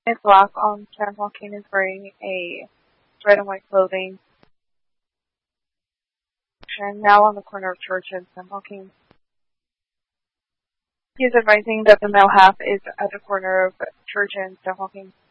It's black. Sam Hawking is wearing a red and white clothing. And now on the corner of Church and Sam Hawking. He is advising that the male half is at the corner of Church and Sam Hawking.